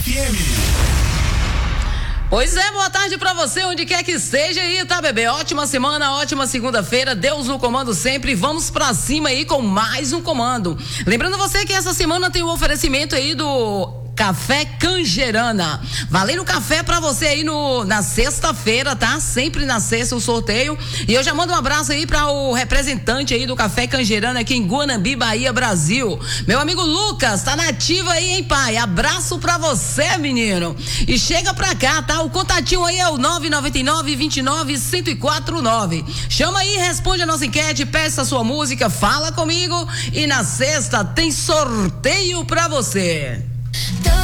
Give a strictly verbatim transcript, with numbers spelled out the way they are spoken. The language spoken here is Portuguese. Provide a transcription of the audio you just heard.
Pois é, boa tarde pra você, onde quer que esteja aí, tá, bebê? Ótima semana, ótima segunda-feira, Deus no comando sempre, vamos pra cima aí com mais um comando. Lembrando você que essa semana tem o um oferecimento aí do Café Canjerana, valendo café pra você aí no, na sexta-feira, tá? Sempre na sexta o sorteio, e eu já mando um abraço aí pra o representante aí do Café Canjerana aqui em Guanambi, Bahia, Brasil, meu amigo Lucas, tá nativa aí, hein, pai? Abraço pra você, menino, e chega pra cá, tá? O contatinho aí é o nove nove nove, dois nove, um zero quatro nove, chama aí, responde a nossa enquete, peça a sua música, fala comigo, e na sexta tem sorteio pra você.